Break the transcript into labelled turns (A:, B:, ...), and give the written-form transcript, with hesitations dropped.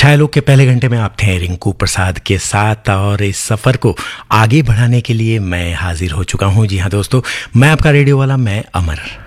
A: छायालोक के पहले घंटे में आप थे रिंकू प्रसाद के साथ और इस सफ़र को आगे बढ़ाने के लिए मैं हाजिर हो चुका हूं। जी हाँ दोस्तों, मैं आपका रेडियो वाला, मैं अमर।